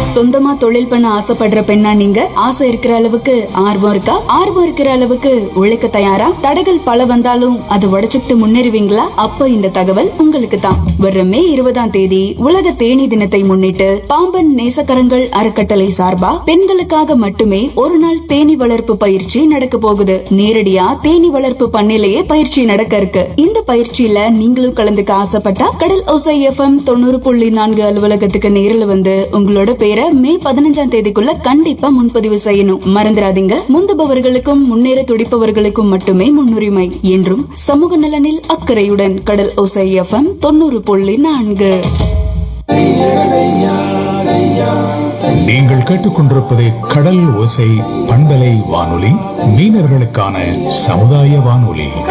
சொந்தமா தொழில் பண்ண ஆசைப்படுற பெண்ணா நீங்க? ஆசை இருக்கிற அளவுக்கு ஆர்வம் இருக்கா? ஆர்வம் இருக்கிற அளவுக்கு உழைக்க தயாரா? தடைகள் பல வந்தாலும் அதை உடைச்சுக்கிட்டு முன்னேறுவீங்களா? அப்ப இந்த தகவல் உங்களுக்கு தான். வர்ற மே 20ஆம் தேதி உலக தேனீ தினத்தை முன்னிட்டு பாம்பன் நேசக்கரங்கள் அறக்கட்டளை சார்பா பெண்களுக்காக மட்டுமே ஒரு நாள் தேனீ வளர்ப்பு பயிற்சி நடக்க போகுது. நேரடியா தேனீ வளர்ப்பு பண்ணையிலேயே பயிற்சி நடக்க இருக்கு. இந்த பயிற்சியில நீங்களும் கலந்துக்க ஆசைப்பட்டா கடல் ஓசை FM 90.4 அலுவலகத்துக்கு நேரில் வந்து உங்களோட பேரை மே 15ஆம் தேதிக்குள்ள கண்டிப்பா முன்பதிவு செய்யணும். மறந்துடாதீங்க. முந்துபவர்களுக்கும் முன்னேற துடிப்பவர்களுக்கும் மட்டுமே முன்னுரிமை. என்றும் சமூக நலனில் அக்கறையுடன் கடல் ஓசை FM 90.4. நீங்கள் கேட்டுக்கொண்டிருப்பது கடல் ஓசை பண்பலை வானொலி, மீனவர்களுக்கான சமுதாய வானொலி.